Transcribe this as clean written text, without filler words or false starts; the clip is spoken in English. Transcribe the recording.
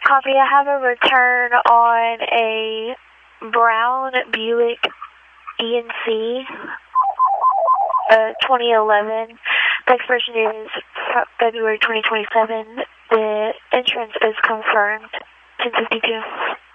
Copy. I have a return on a brown Buick ENC 2011. The expiration date is February 2027. The insurance is confirmed. 1052.